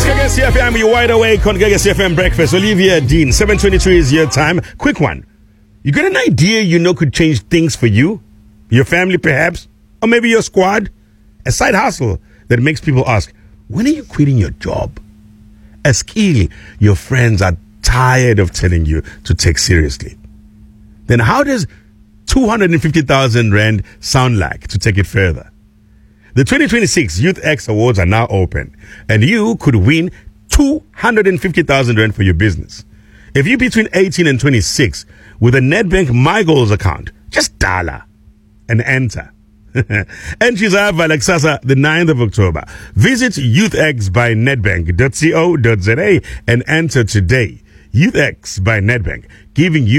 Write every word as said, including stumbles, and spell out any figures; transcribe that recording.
Gagasi F M, you're wide awake on Gagasi F M Breakfast. Olivia Dean, seven twenty-three is your time. Quick one. You got an idea you know could change things for you, your family perhaps, or maybe your squad? A side hustle that makes people ask, when are you quitting your job? A skill your friends are tired of telling you to take seriously. Then how does two hundred fifty thousand Rand sound like to take it further? The twenty twenty-six Youth X Awards are now open, and you could win two hundred fifty thousand Rand for your business. If you're between eighteen and twenty-six with a Nedbank My Goals account, just dial and enter. Entries are valid the ninth of October. Visit youthx by nedbank dot co dot za and enter today. YouthX by Nedbank, giving you